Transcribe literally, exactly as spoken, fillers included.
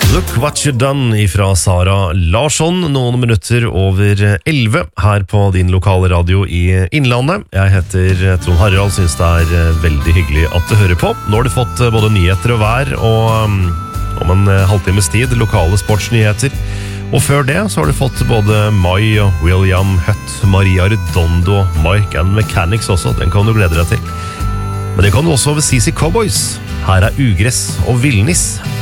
Look What You Done ifra Sara Larsson, noen minutter over elleve her på din lokale radio i Innlandet. Jeg heter Trond Harald, synes det er veldig hyggelig at du hører på. Nå har du fått både nyheter og vær, og om en halvtimes tid lokale sportsnyheter. Og før det så har du fått både Mai og William Hutt, Maria Redondo, Mike and Mechanics også, den kan du glede deg til. Men det kan du også over C C Cowboys. Her er Ugress og Villnis.